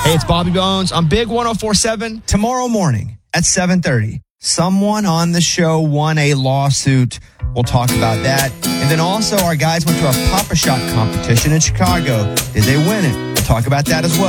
Hey, it's Bobby Bones on Big 104.7. Tomorrow morning at 7:30, someone on the show won a lawsuit. We'll talk about that. And then also our guys went to a Papa Shot competition in Chicago. Did they win it? We'll talk about that as well.